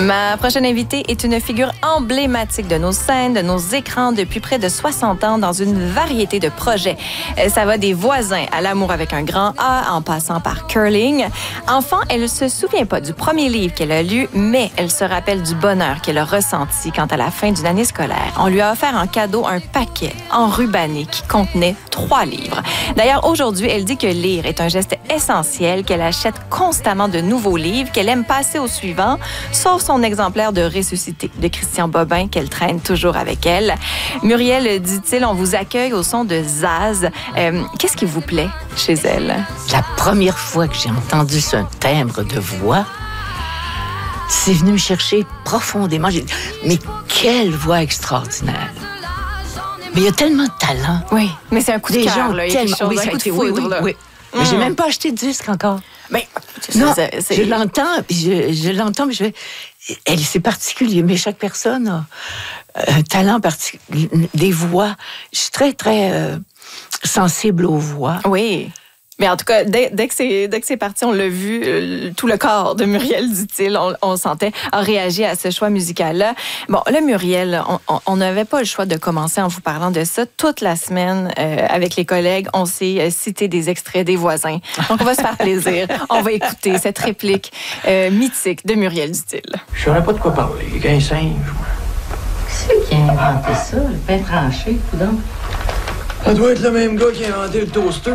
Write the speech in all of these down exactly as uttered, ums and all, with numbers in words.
Ma prochaine invitée est une figure emblématique de nos scènes, de nos écrans depuis près de soixante ans dans une variété de projets. Ça va des voisins à l'amour avec un grand A en passant par curling. Enfant, elle ne se souvient pas du premier livre qu'elle a lu, mais elle se rappelle du bonheur qu'elle a ressenti quand à la fin d'une année scolaire, on lui a offert en cadeau un paquet enrubanné qui contenait trois livres. D'ailleurs, aujourd'hui, elle dit que lire est un geste essentiel, qu'elle achète constamment de nouveaux livres, qu'elle aime passer au suivant, sauf son exemplaire de Ressuscité de Christian Bobin qu'elle traîne toujours avec elle. Muriel, dit-il, on vous accueille au son de Zaz. Euh, qu'est-ce qui vous plaît chez elle? La première fois que j'ai entendu ce timbre de voix, c'est venu me chercher profondément. J'ai dit, mais quelle voix extraordinaire! Mais il y a tellement de talent. Oui, mais c'est un coup de cœur, là. Il y a quelque chose, oui, un coup de foudre, oui, oui, oui. Mm. Mais j'ai même pas acheté de disque encore. Mais, non, c'est, c'est... je l'entends, je, je l'entends, mais je vais... Elle, c'est particulier, mais chaque personne a un talent particulier, des voix. Je suis très, très euh, sensible aux voix. Oui. Mais en tout cas, dès, dès, que, c'est, dès que c'est parti, on l'a vu, euh, tout le corps de Muriel, dit-il, on, on sentait, a réagi à ce choix musical-là. Bon, là, Muriel, on n'avait pas le choix de commencer en vous parlant de ça. Toute la semaine, euh, avec les collègues, on s'est euh, cité des extraits des voisins. Donc, on va se faire plaisir. On va écouter cette réplique euh, mythique de Muriel, dit-il. Je saurais pas de quoi parler. Il y a un singe. C'est qui a inventé ça, le pain tranché, coudonc? Ça doit être le même gars qui a inventé le toaster.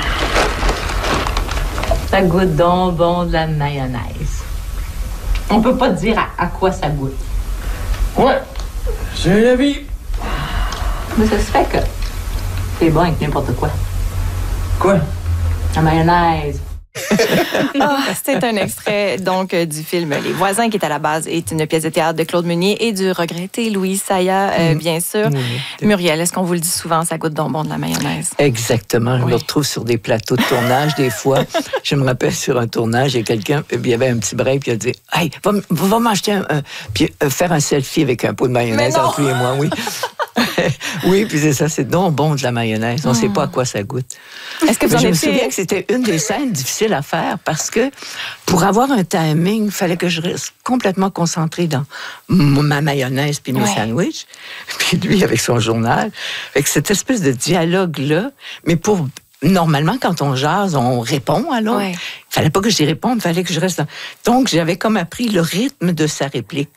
Ça goûte donc bon de la mayonnaise. On peut pas te dire à, à quoi ça goûte. Ouais, c'est la vie. Mais ça se fait que c'est bon avec n'importe quoi. Quoi? La mayonnaise. Oh, c'est un extrait donc du film Les Voisins, qui est à la base est une pièce de théâtre de Claude Meunier et du regretté Louis Saya, euh, mmh. bien sûr. Mmh. Muriel, est-ce qu'on vous le dit souvent, ça goûte donc bon de la mayonnaise? Exactement. Je oui. me retrouve sur des plateaux de tournage des fois. Je me rappelle sur un tournage, et quelqu'un, il y avait un petit break, puis il a dit « Hey, va, va m'acheter un, un... » puis euh, faire un selfie avec un pot de mayonnaise entre lui et moi, oui. Oui, puis c'est ça, c'est donc bon de la mayonnaise. On ne mmh. sait pas à quoi ça goûte. Est-ce que vous je en me étiez... souviens que c'était une des scènes difficiles à faire parce que pour avoir un timing, il fallait que je reste complètement concentrée dans ma mayonnaise puis mes ouais. sandwichs. Puis lui, avec son journal. Avec cette espèce de dialogue-là. Mais pour... Normalement, quand on jase, on répond à l'autre. Ouais. Il ne fallait pas que j'y réponde, il fallait que je reste dans... Donc, j'avais comme appris le rythme de sa réplique.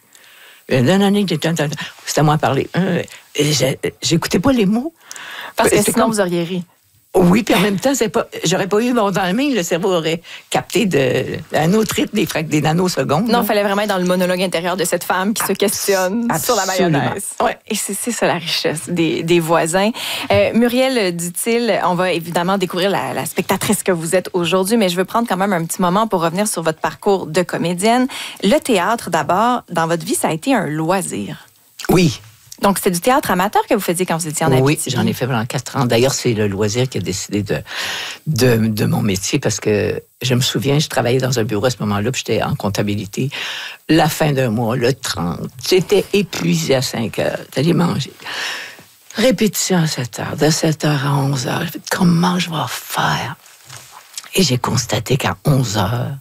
C'est à moi à parler. J'écoutais pas les mots. Parce que sinon, comme... vous auriez ri. Oui, puis en même temps, c'est pas, j'aurais pas eu mon timing, le cerveau aurait capté de, un autre rythme, des, des nanosecondes. Non, il fallait vraiment être dans le monologue intérieur de cette femme qui Abs- se questionne absolument. Sur la mayonnaise. Ouais. Et c'est, c'est ça la richesse des, des voisins. Euh, Muriel, dit-il, on va évidemment découvrir la, la spectatrice que vous êtes aujourd'hui, mais je veux prendre quand même un petit moment pour revenir sur votre parcours de comédienne. Le théâtre, d'abord, dans votre vie, ça a été un loisir. Oui. Donc, c'est du théâtre amateur que vous faisiez quand vous étiez en Abitibi? Oui, j'en ai fait pendant quatre ans. D'ailleurs, c'est le loisir qui a décidé de, de, de mon métier parce que je me souviens, je travaillais dans un bureau à ce moment-là, puis j'étais en comptabilité. La fin d'un mois, le trente, j'étais épuisée à cinq heures. J'allais manger. Répétition à sept heures, de sept heures à onze heures. Je me dis, comment je vais faire? Et j'ai constaté qu'à onze heures,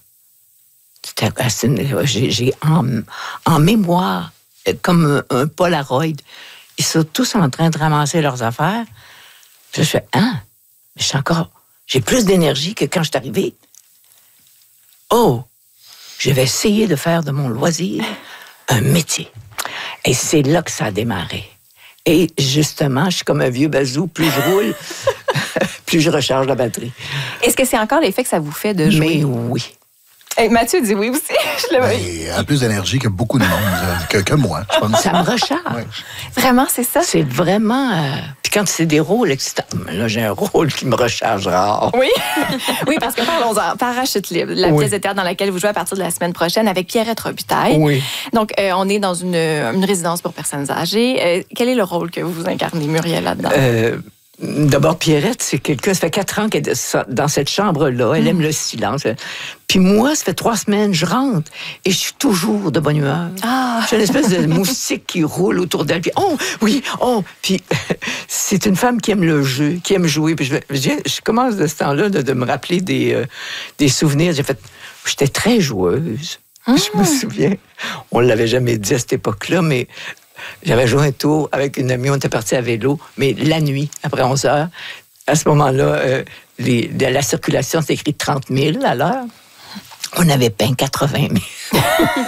j'ai, j'ai en, en mémoire, comme un, un Polaroid. Ils sont tous en train de ramasser leurs affaires. Puis je fais, hein? Mais je suis encore... J'ai plus d'énergie que quand je suis arrivée. Oh! Je vais essayer de faire de mon loisir un métier. Et c'est là que ça a démarré. Et justement, je suis comme un vieux bazou. Plus je roule, plus je recharge la batterie. Est-ce que c'est encore l'effet que ça vous fait de jouer? Mais oui. Hey, Mathieu dit oui aussi. Je le Elle a plus d'énergie que beaucoup de monde, que, que moi. Je pense. Ça me recharge. Ouais. Vraiment, c'est ça? C'est vraiment... Euh... Puis quand c'est des rôles excitants, là, j'ai un rôle qui me recharge rare. Oui, oui, parce que parlons-en. Parachute libre, la oui. pièce de théâtre dans laquelle vous jouez à partir de la semaine prochaine avec Pierrette Robitaille. Oui. Donc, euh, on est dans une, une résidence pour personnes âgées. Euh, quel est le rôle que vous incarnez, Muriel, là-dedans? Euh... D'abord, Pierrette, c'est quelqu'un, ça fait quatre ans qu'elle est dans cette chambre-là. Elle mmh. aime le silence. Puis moi, ça fait trois semaines, je rentre et je suis toujours de bonne humeur. Ah. J'ai une espèce de moustique qui roule autour d'elle. Puis, oh, oui, oh. Puis, c'est une femme qui aime le jeu, qui aime jouer. Puis, je, je, je commence de ce temps-là de, de me rappeler des, euh, des souvenirs. J'ai fait, j'étais très joueuse. Mmh. Je me souviens, on ne l'avait jamais dit à cette époque-là, mais j'avais joué un tour avec une amie, on était partis à vélo, mais la nuit, après onze heures, à ce moment-là, euh, les, de la circulation, c'est écrit trente mille à l'heure. On avait peint quatre-vingt mille.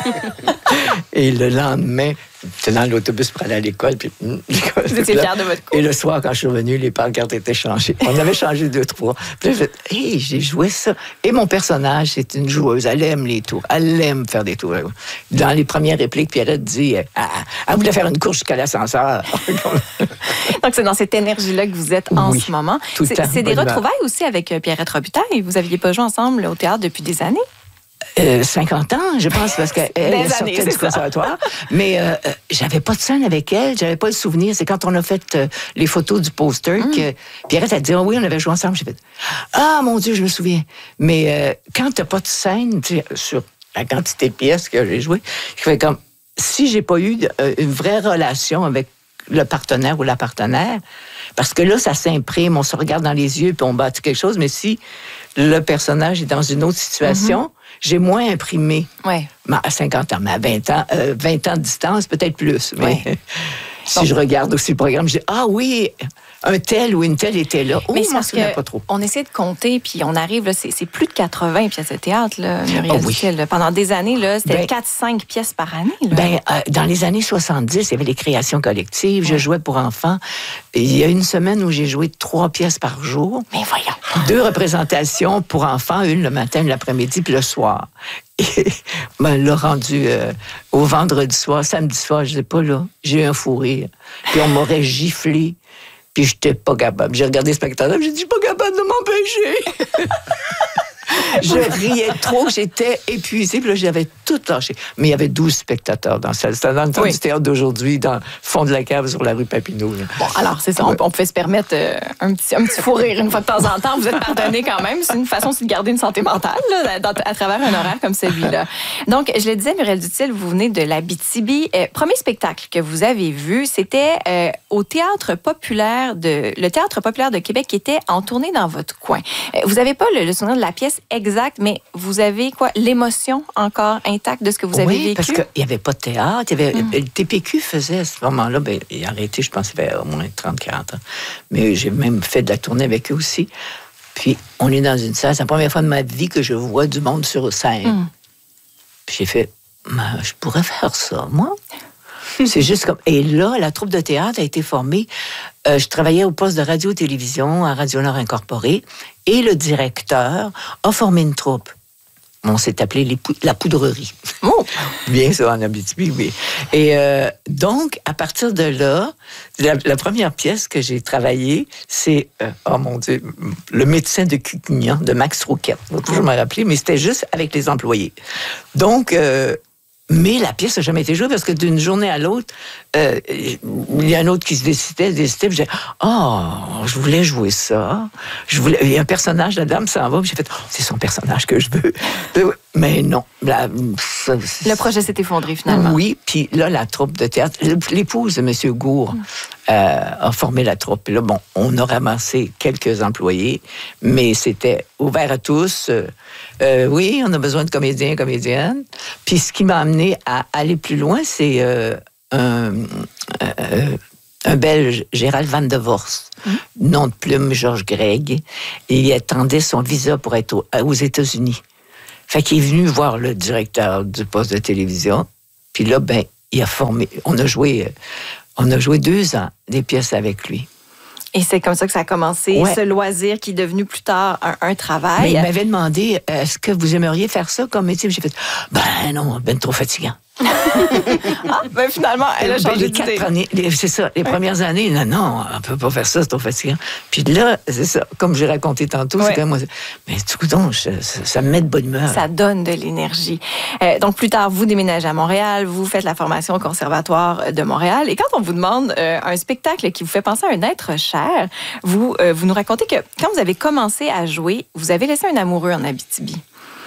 Et le lendemain, j'étais dans l'autobus pour aller à l'école. Puis, vous étiez fiers de votre coup. Et le soir, quand je suis revenu, les pancartes étaient changées. On avait changé deux, trois. Puis j'ai fait, hey, j'ai joué ça. Et mon personnage, c'est une joueuse. Elle aime les tours. Elle aime faire des tours. Dans les premières répliques, Pierrette dit, ah, elle voulait faire une course jusqu'à l'ascenseur. Donc, c'est dans cette énergie-là que vous êtes en oui, ce moment. Tout le c'est, temps, c'est des retrouvailles aussi avec Pierrette Robitaille. Vous n'aviez pas joué ensemble au théâtre depuis des années? Euh, cinquante ans, je pense, parce qu'elle est sortie du conservatoire. Mais euh, j'avais pas de scène avec elle, j'avais pas le souvenir. C'est quand on a fait euh, les photos du poster mm. que Pierrette a dit, oh oui, on avait joué ensemble. J'ai fait, ah mon Dieu, je me souviens. Mais euh, quand t'as pas de scène, sur la quantité de pièces que j'ai jouées, je fais comme, si j'ai pas eu euh, une vraie relation avec le partenaire ou la partenaire, parce que là, ça s'imprime, on se regarde dans les yeux puis on bâtit quelque chose, mais si le personnage est dans une autre situation, mm-hmm. j'ai moins imprimé. Ouais. À cinquante ans, mais à vingt ans, euh, vingt ans de distance, peut-être plus. Mais ouais. si Donc, je regarde aussi le programme, je dis, ah oui, un tel ou une telle était là. Mais oh, c'est parce que pas trop. On essaie de compter, puis on arrive, là, c'est, c'est plus de quatre-vingts pièces de théâtre, là, Muriel oh, oui. Duquel. Pendant des années, là, c'était ben, quatre cinq pièces par année. Là. Ben, euh, dans les années soixante-dix, il y avait les créations collectives. Ouais. Je jouais pour enfants. Il y a une semaine où j'ai joué trois pièces par jour. Mais voyons. Deux représentations pour enfants, une le matin, une l'après-midi, puis le soir. Et ben, l'a rendu euh, au vendredi soir, samedi soir, je sais pas là, j'ai eu un fou rire. Puis on m'aurait giflé, puis j'étais pas capable. J'ai regardé le spectateur, j'ai dit, je suis pas capable de m'empêcher. Je riais trop, j'étais épuisée, puis là, j'avais tout lâché. Mais il y avait douze spectateurs dans la salle. C'était dans le temps oui. du théâtre d'aujourd'hui, dans le fond de la cave sur la rue Papineau. Là. Bon, alors, c'est ça, on, on pouvait se permettre euh, un, petit, un petit fou rire une fois de temps en temps. Vous êtes pardonné quand même. C'est une façon aussi de garder une santé mentale là, dans, à travers un horaire comme celui-là. Donc, je le disais, Muriel Dutil, vous venez de l'Abitibi. Euh, premier spectacle que vous avez vu, c'était euh, au Théâtre populaire de... le Théâtre populaire de Québec qui était en tournée dans votre coin. Euh, vous n'avez pas le, le souvenir de la pièce exact, mais vous avez quoi, l'émotion encore intacte de ce que vous avez oui, vécu? Parce qu'il n'y avait pas de théâtre. Il y avait, mm. Le T P Q faisait à ce moment-là, ben, il a arrêté, je pense, il avait au moins trente quarante ans. Mais j'ai même fait de la tournée avec eux aussi. Puis, on est dans une salle, c'est la première fois de ma vie que je vois du monde sur scène. Mm. Puis j'ai fait, ben, je pourrais faire ça, moi. C'est juste comme... Et là, la troupe de théâtre a été formée. Euh, je travaillais au poste de radio-télévision à Radio-Nord Incorporée et le directeur a formé une troupe. On s'est appelé les pou- la Poudrerie. Oh! Bien ça, en Abitibi, oui. Et euh, donc, à partir de là, la, la première pièce que j'ai travaillée, c'est, euh, oh mon Dieu, Le médecin de Cucugnan, de Max Rouquette. Je vais toujours me rappeler, mais c'était juste avec les employés. Donc... Euh, Mais la pièce n'a jamais été jouée parce que d'une journée à l'autre, euh, il y a un autre qui se décidait, se décidait, puis j'ai dit, oh, je voulais jouer ça. Je voulais, il y a un personnage, la dame s'en va, puis j'ai fait, oh, c'est son personnage que je veux. Mais non. La, ça, le projet s'est effondré finalement. Oui, puis là, la troupe de théâtre, l'épouse de M. Gourde mm. euh, a formé la troupe. Puis là, bon, on a ramassé quelques employés, mais c'était ouvert à tous. Euh, euh, oui, on a besoin de comédiens, comédiennes. Puis ce qui m'a amené à aller plus loin, c'est euh, un, euh, un Belge, Gérald Van de Vorst, mmh. nom de plume, Georges Gregg. Il attendait son visa pour être au, aux États-Unis. Fait qu'il est venu voir le directeur du poste de télévision. Puis là, ben, il a formé. On a joué, on a joué deux ans des pièces avec lui. Et c'est comme ça que ça a commencé, ouais. ce loisir qui est devenu plus tard un, un travail. Mais il m'avait demandé, est-ce que vous aimeriez faire ça comme métier? J'ai fait, ben non, ben trop fatigant. ah, ben finalement, elle a changé ben, les quatre années, les, c'est ça, les ouais. premières années, non, non, on peut pas faire ça, c'est trop fatigant. Puis là, c'est ça, comme j'ai raconté tantôt, ouais. c'est comme moi, mais tout donc, ça, ça me met de bonne humeur. Ça donne de l'énergie. Euh, donc plus tard, vous déménagez à Montréal, vous faites la formation au Conservatoire de Montréal, et quand on vous demande euh, un spectacle qui vous fait penser à un être cher, vous, euh, vous nous racontez que quand vous avez commencé à jouer, vous avez laissé un amoureux en Abitibi.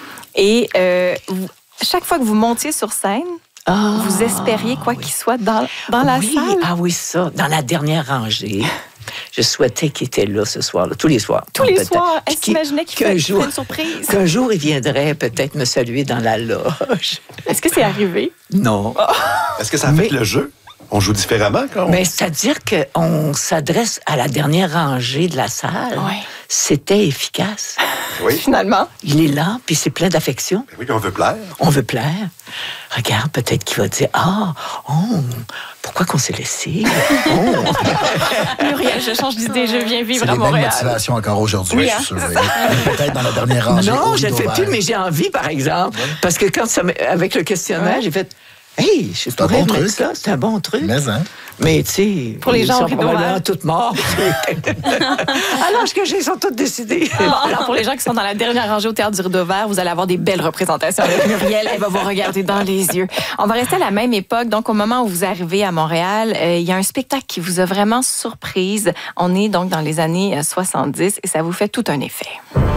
Et euh, vous, chaque fois que vous montiez sur scène, oh, vous espériez quoi oui. qu'il soit dans, dans la oui, salle? Ah oui, ça, dans la dernière rangée. je souhaitais qu'il était là ce soir-là, tous les soirs. Tous les peut-être. soirs, Puis elle qu'il- s'imaginait qu'il qu'un ferait jour- une surprise. Qu'un jour, il viendrait peut-être me saluer dans la loge. Est-ce que c'est arrivé? Non. Est-ce que ça affecte Mais- le jeu? On joue différemment quand on... Mais c'est-à-dire qu'on s'adresse à la dernière rangée de la salle. Ouais. C'était efficace. Oui. Finalement. Il est là, puis c'est plein d'affection. Ben oui, puis on veut plaire. On veut plaire. Regarde, peut-être qu'il va dire, ah, oh, pourquoi qu'on s'est laissé? Oh. Muriel, je change d'idée, je viens C'est vivre les à mêmes Montréal. motivations encore aujourd'hui, Oui, je hein, suis sûr. Peut-être dans la dernière rangée. Non, au je ne le fais rideau plus, vert. mais j'ai envie, par exemple. Parce que quand ça, m'est- avec le questionnaire, Ouais. j'ai fait, hey, je un pourrais bon mettre truc. ça, c'est un bon truc. Mais, hein? Mais, tu sais, Pour les ils gens au sont rideau probablement vert. toutes mortes. À l'âge que j'ai, ils sont toutes décidées. Bon, alors, pour les gens qui sont dans la dernière rangée au Théâtre du Rideau Vert, vous allez avoir des belles représentations avec Muriel. Elle va vous regarder dans les yeux. On va rester à la même époque. Donc, au moment où vous arrivez à Montréal, euh, il y a un spectacle qui vous a vraiment surprise. On est donc dans les années euh, soixante-dix et ça vous fait tout un effet.